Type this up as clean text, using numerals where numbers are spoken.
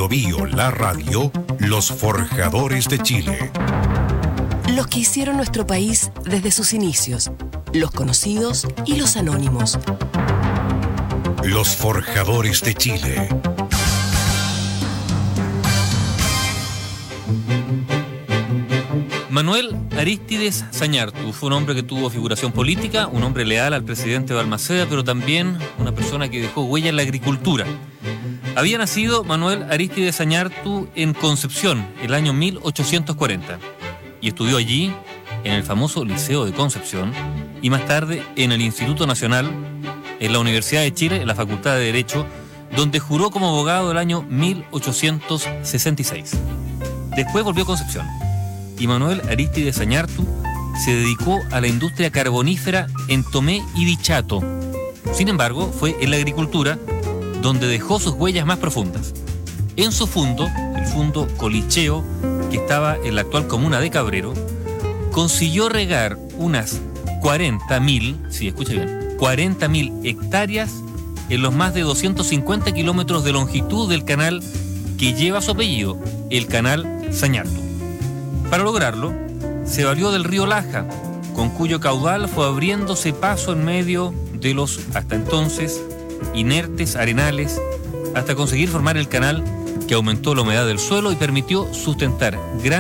Biobío, la radio, los forjadores de Chile. Los que hicieron nuestro país desde sus inicios, los conocidos y los anónimos. Los forjadores de Chile. Manuel Arístides Zañartu fue un hombre que tuvo figuración política, un hombre leal al presidente Balmaceda, pero también una persona que dejó huella en la agricultura. Había nacido Manuel Arístides Zañartu en Concepción, el año 1840, y estudió allí, en el famoso Liceo de Concepción, y más tarde en el Instituto Nacional, en la Universidad de Chile, en la Facultad de Derecho, donde juró como abogado el año 1866. Después volvió a Concepción, y Manuel Arístides Zañartu se dedicó a la industria carbonífera en Tomé y Dichato. Sin embargo, fue en la agricultura donde dejó sus huellas más profundas. En su fundo, el fundo Colicheo, que estaba en la actual comuna de Cabrero, consiguió regar unas 40.000, sí, escucha bien, 40.000 hectáreas en los más de 250 kilómetros de longitud del canal que lleva su apellido, el canal Zañartu. Para lograrlo, se valió del río Laja, con cuyo caudal fue abriéndose paso en medio de los, hasta entonces, inertes arenales, hasta conseguir formar el canal que aumentó la humedad del suelo y permitió sustentar gran